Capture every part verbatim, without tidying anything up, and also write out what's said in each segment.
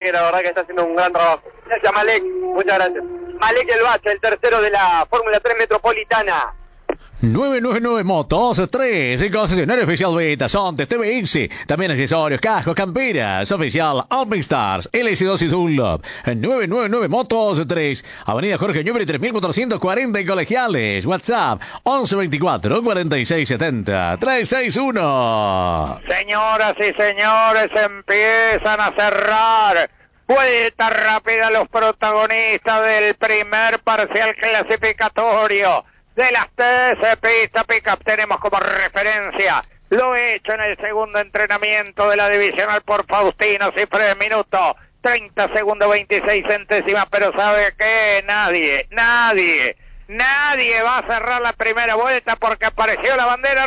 que la verdad que está haciendo un gran trabajo. Gracias, Malek, muchas gracias. Malek El Bacha, el tercero de la Fórmula tres Metropolitana. nueve nueve nueve Motos tres, el concesionario oficial Beta, Sonte, T V X, también accesorios, cascos, camperas, oficial Alpine Stars, L S dos y Dunlop. nueve nueve nueve Motos tres, Avenida Jorge Newbery tres mil cuatrocientos cuarenta en Colegiales. WhatsApp once veinticuatro cuarenta y seis setenta trescientos sesenta y uno. Señoras y señores, empiezan a cerrar. Vuelta rápida los protagonistas del primer parcial clasificatorio de las T C Pista Pickup. Tenemos como referencia lo hecho en el segundo entrenamiento de la divisional por Faustino Cifre, minuto treinta segundos veintiséis centésimas, pero ¿sabe qué? Nadie, nadie, nadie va a cerrar la primera vuelta porque apareció la bandera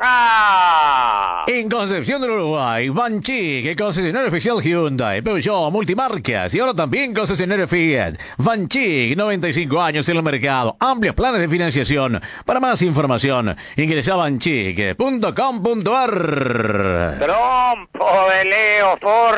roja. En Concepción del Uruguay, Banchik, el concesionario oficial Hyundai, Peugeot, multimarcas y ahora también concesionario Fiat. Banchik, noventa y cinco años en el mercado, amplios planes de financiación. Para más información, ingresa a banchik punto com punto a r. Trompo de Leo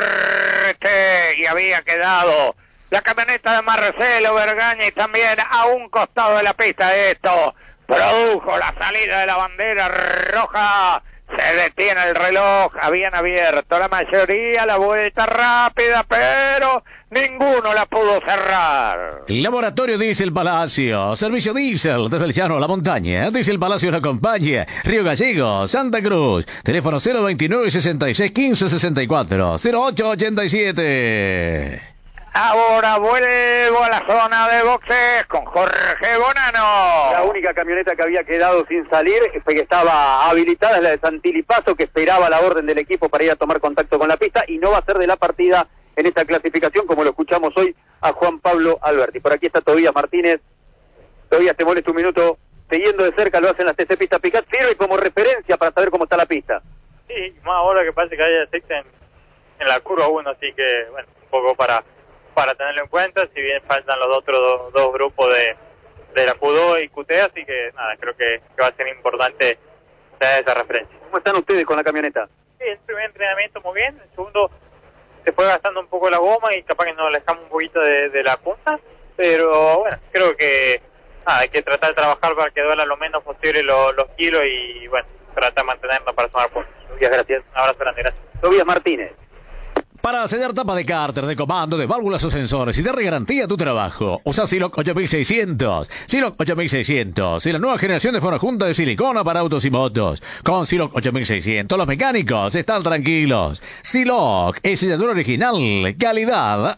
Forte y había quedado la camioneta de Marcelo Bergañi también a un costado de la pista. Esto produjo la salida de la bandera roja. Se detiene el reloj, habían abierto la mayoría la vuelta rápida, pero ninguno la pudo cerrar. Laboratorio Diesel Palacio, servicio diésel desde el llano a la montaña. Diesel Palacio la acompaña. Río Gallego, Santa Cruz. Teléfono cero veintinueve sesenta y seis quince sesenta y cuatro cero ocho ochenta y siete. Ahora vuelvo a la zona de boxes con Jorge Bonano. La única camioneta que había quedado sin salir, que estaba habilitada, es la de Santilipaso, que esperaba la orden del equipo para ir a tomar contacto con la pista y no va a ser de la partida en esta clasificación, como lo escuchamos hoy a Juan Pablo Alberti. Por aquí está Tobías Martínez. Tobías, te molesta un minuto. Siguiendo de cerca lo hacen las T C Pista Picat, sirve como referencia para saber cómo está la pista. Sí, más ahora que parece que hay aceite en, en la curva uno, así que, bueno, un poco para... para tenerlo en cuenta, si bien faltan los otros do, dos grupos de, de la Q dos y Q T, así que nada, creo que, que va a ser importante tener esa referencia. ¿Cómo están ustedes con la camioneta? Sí, el primer entrenamiento muy bien, el segundo se fue gastando un poco la goma y capaz que nos alejamos un poquito de, de la punta, pero bueno, creo que nada, hay que tratar de trabajar para que duela lo menos posible los, los kilos y bueno, tratar de mantenernos para sumar puntos. Muchas gracias. Un abrazo grande, gracias. Tobías Martínez. Para sellar tapa de cárter, de comando, de válvulas o sensores y darle garantía a tu trabajo, usa Siloc ocho mil seiscientos. Siloc ocho mil seiscientos y la nueva generación de forjunta de silicona para autos y motos. Con Siloc ocho mil seiscientos los mecánicos están tranquilos. Siloc es selladura original, calidad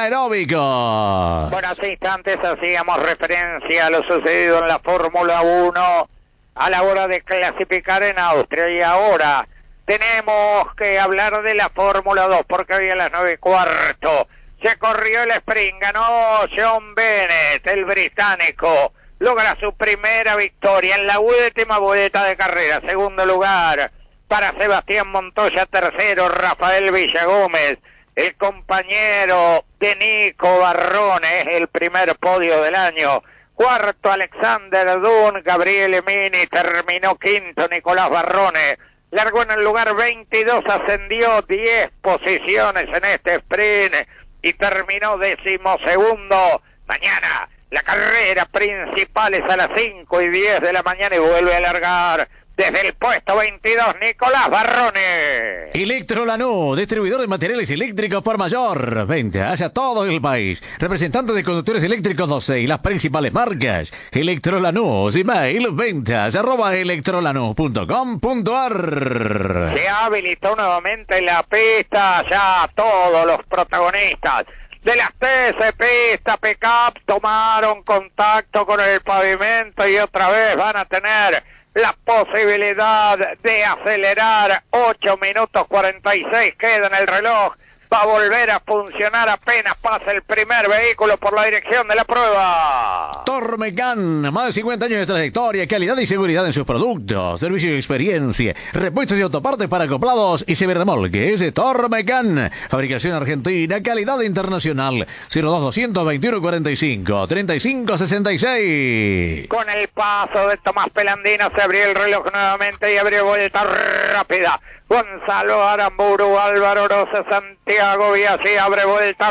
anaeróbico. Buenos instantes hacíamos referencia a lo sucedido en la Fórmula uno a la hora de clasificar en Austria y ahora tenemos que hablar de la Fórmula dos porque hoy a las nueve y cuarto se corrió el sprint, ganó John Bennett, el británico, logra su primera victoria en la última vuelta de carrera. Segundo lugar para Sebastián Montoya, tercero Rafael Villagómez, el compañero de Nico Barrone, es el primer podio del año. Cuarto Alexander Dunn, Gabriele Mini terminó quinto, Nicolás Barrone largó en el lugar veintidós, ascendió diez posiciones en este sprint y terminó decimosegundo. Mañana la carrera principal es a las cinco y diez de la mañana y vuelve a largar desde el puesto veintidós Nicolás Barrone. Electrolanú, distribuidor de materiales eléctricos por mayor. Venta hacia todo el país. Representante de conductores eléctricos doce y las principales marcas. Electrolanú, email ventas arroba electrolanú punto com punto a r. Se habilitó nuevamente la pista, ya todos los protagonistas de las T C Pista Pickup tomaron contacto con el pavimento y otra vez van a tener la posibilidad de acelerar. Ocho minutos cuarenta y seis queda en el reloj. Va a volver a funcionar apenas pasa el primer vehículo por la dirección de la prueba. Tormecan, más de cincuenta años de trayectoria, calidad y seguridad en sus productos, servicio y experiencia, repuestos y autopartes para acoplados y semirremolques. Tormecan, fabricación argentina, calidad internacional. Cero dos doscientos veintiuno cuarenta y cinco treinta y cinco sesenta y seis. Con el paso de Tomás Pelandino se abrió el reloj nuevamente y abrió vuelta rápida. Gonzalo Aramburu, Álvaro Rosa, Santiago Biasi abre vuelta